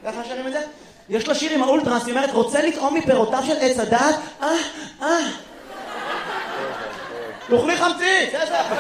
ככה שרים את זה? יש לו שיר עם האולטרס, היא אומרת, רוצה לטעום מפירותיו של עץ הדעת? תאכלי חמצית,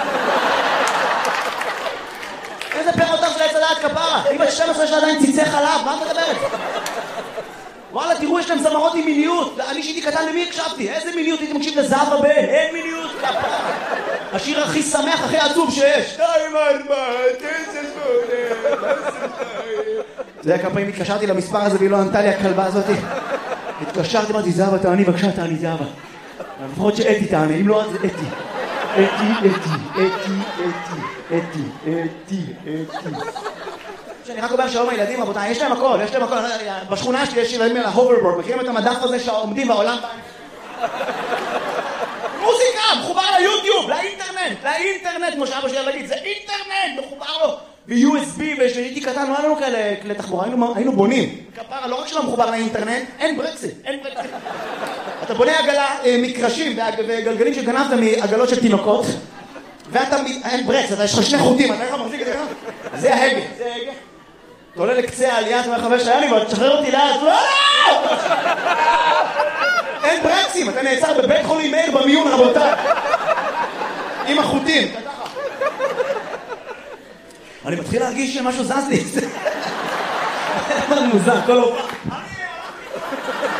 איזה פירותיו של עץ הדעת כפרה? היא בת 12 שעדיין ציצי חלב, מה את מדברת? וואלה, תראו, יש להם זמרות עם מיניות. אני שהייתי קטן, למי הקשבתי? איזה מיניות? הייתי מקשיב לזהבה ב... אין מיניות, כפרה. השיר הכי שמח, הכי עצוב שיש. 2, 4, 9, 8, זה היה כמה פעמים התקשרתי למספר הזה והיא לא ענתה לי הכלבה הזאת. התקשרתי, אמרתי, זהבה, תעני, בבקשה, תעני, זהבה. לפחות שאתי תעני, אם לא, אז אתי. אתי. שאני רק אומר שלום הילדים, רבותיי, יש להם הכל. בשכונה שלי יש ילדים על ההוברבורד, מכירים את המדף הזה שעומדים בעולם? מוזיקה, מחובר ליוטיוב, לאינטרנט, כמו שאבא שלי להגיד, זה אינטרנט, מחובר לו. ב-USB, והייתי קטן, לא היה לנו כאלה כלי תחבורה, היינו בונים. כפרה, לא רק שלא מחובר לאינטרנט, אין ברקסית. אתה בונה עגלה, מקרשים וגלגלים שגנבת מעגלות של תינוקות, ואתה, אין ברקס, אתה יש לך 2 חוטים, אתה איך מחזיק את זה ככה? זה ההגה. אתה עולה לקצה העלייה, אתה אומר חבר שהיה לי, ואתה תשחרר אותי לאט, לא! אין ברקסים, אתה נעצר בבית חולים מאיר במיון, רבותיי. עם החוטים. אני מתחיל להרגיש שמשהו זז לי. זה מוזר, כל הופעה.